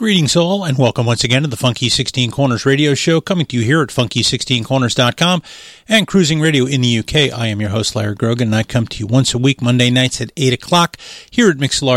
Greetings all, and welcome once again to the Funky 16 Corners radio show, coming to you here at funky16corners.com and Cruising Radio in the UK. I am your host, Larry Grogan, and I come to you once a week, Monday nights at 8 o'clock, here at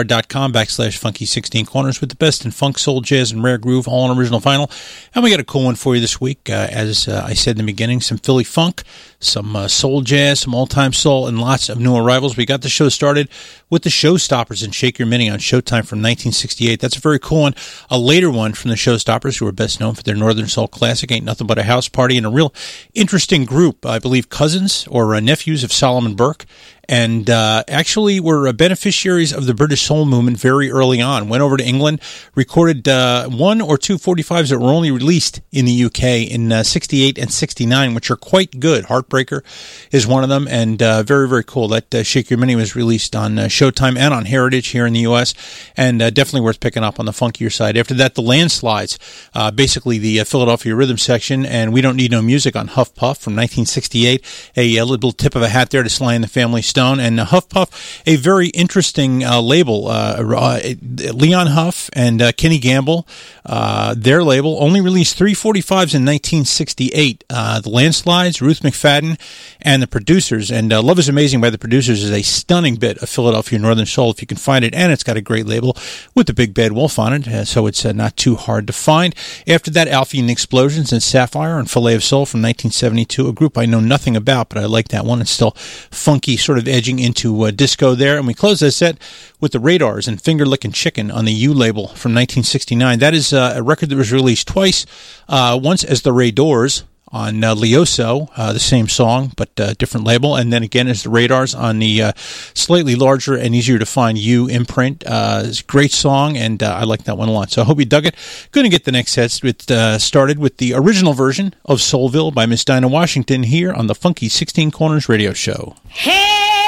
mixlr.com/funky16corners with the best in funk, soul, jazz, and rare groove, all on original vinyl. And we got a cool one for you this week. As I said in the beginning, some Philly funk, some soul jazz, some all-time soul, and lots of new arrivals. We got the show started with the Showstoppers and Shake Your Mini on Showtime from 1968. That's a very cool one. A later one from the Showstoppers, who are best known for their Northern Soul classic, Ain't Nothing But a House Party, and a real interesting group, I believe cousins or nephews of Solomon Burke, and actually were beneficiaries of the British soul movement very early on. Went over to England, recorded one or two 45s that were only released in the UK in 68 and 69, which are quite good. Heartbreaker is one of them, and very, very cool. That Shake Your Mini was released on Showtime and on Heritage here in the US, and definitely worth picking up on the funkier side. After that, the Landslides, basically the Philadelphia Rhythm section, and We Don't Need No Music on Huff Puff from 1968. A little tip of a hat there to Sly and the Family Stone. And Huff Puff, a very interesting label. Leon Huff and Kenny Gamble, their label, only released 345s in 1968. The Landslides, Ruth McFadden, and the Producers. And Love is Amazing by the Producers is a stunning bit of Philadelphia Northern Soul, if you can find it. And it's got a great label with the Big Bad Wolf on it, so it's not too hard to find. After that, Alfie and the Explosions and Sapphire and Filet of Soul from 1972, a group I know nothing about, but I like that one. It's still funky, sort of edging into disco there. And we close that set with the Radars and Finger Lickin' Chicken on the U label from 1969. That is a record that was released twice, once as the Radars on Leoso, the same song, but different label, and then again as the Radars on the slightly larger and easier to find U imprint. It's a great song, and I like that one a lot. So I hope you dug it. Going to get the next set started with the original version of Soulville by Miss Dinah Washington here on the Funky 16 Corners radio show. Hey!